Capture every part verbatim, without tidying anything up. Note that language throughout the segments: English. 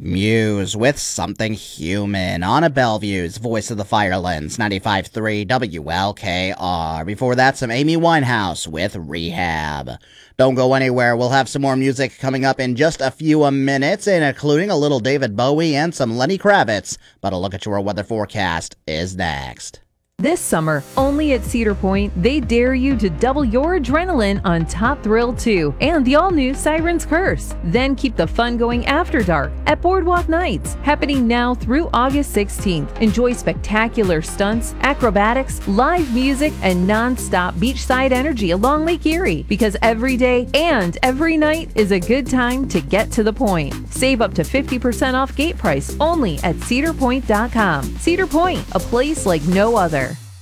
Muse with Something Human on a Bellevue's Voice of the Firelands, ninety-five point three W L K R. Before that, some Amy Winehouse with Rehab. Don't go anywhere. We'll have some more music coming up in just a few minutes, including a little David Bowie and some Lenny Kravitz. But a look at your weather forecast is next. This summer, only at Cedar Point, they dare you to double your adrenaline on Top Thrill two and the all-new Siren's Curse. Then keep the fun going after dark at Boardwalk Nights, happening now through August sixteenth. Enjoy spectacular stunts, acrobatics, live music, and non-stop beachside energy along Lake Erie, because every day and every night is a good time to get to the point. Save up to fifty percent off gate price only at cedar point dot com. Cedar Point, a place like no other.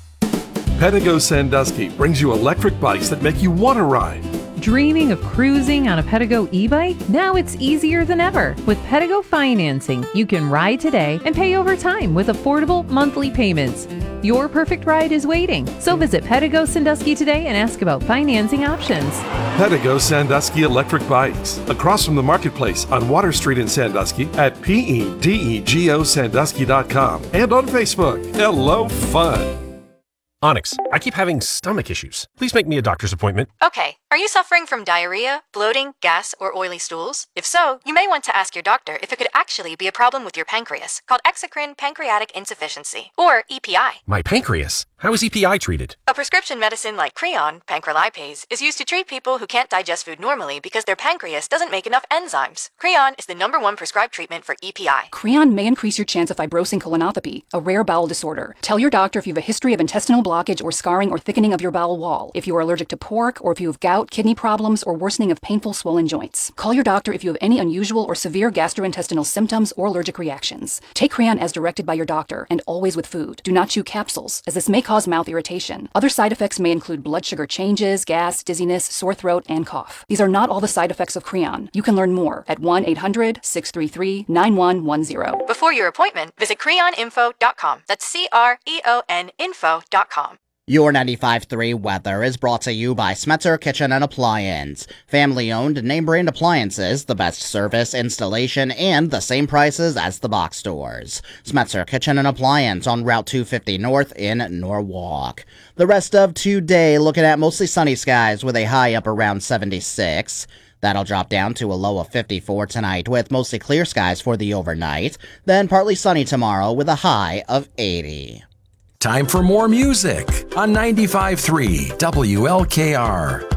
Pedego Sandusky brings you electric bikes that make you want to ride. Dreaming of cruising on a Pedego e-bike? Now it's easier than ever. With Pedego financing, you can ride today and pay over time with affordable monthly payments. Your perfect ride is waiting. So visit Pedego Sandusky today and ask about financing options. Pedego Sandusky electric bikes, across from the marketplace on Water Street in Sandusky at P E D E G O Sandusky dot com and on Facebook. Hello, fun. Onyx, I keep having stomach issues. Please make me a doctor's appointment. Okay, are you suffering from diarrhea, bloating, gas, or oily stools? If so, you may want to ask your doctor if it could actually be a problem with your pancreas, called exocrine pancreatic insufficiency, or E P I. My pancreas? How is E P I treated? A prescription medicine like Creon, pancrelipase, is used to treat people who can't digest food normally because their pancreas doesn't make enough enzymes. Creon is the number one prescribed treatment for E P I. Creon may increase your chance of fibrosing colonopathy, a rare bowel disorder. Tell your doctor if you have a history of intestinal blockage or scarring or thickening of your bowel wall, if you are allergic to pork, or if you have gout, kidney problems, or worsening of painful swollen joints. Call your doctor if you have any unusual or severe gastrointestinal symptoms or allergic reactions. Take Creon as directed by your doctor, and always with food. Do not chew capsules, as this may cause mouth irritation. Other side effects may include blood sugar changes, gas, dizziness, sore throat, and cough. These are not all the side effects of Creon. You can learn more at one eight hundred, six three three, nine one one zero. Before your appointment, visit creon info dot com. That's C R E O N info dot com. Your ninety-five point three weather is brought to you by Smetzer Kitchen and Appliance. Family-owned, name-brand appliances, the best service, installation, and the same prices as the box stores. Smetzer Kitchen and Appliance on Route two fifty North in Norwalk. The rest of today, looking at mostly sunny skies with a high up around seventy-six. That'll drop down to a low of fifty-four tonight with mostly clear skies for the overnight. Then partly sunny tomorrow with a high of eighty. Time for more music on ninety-five point three W L K R.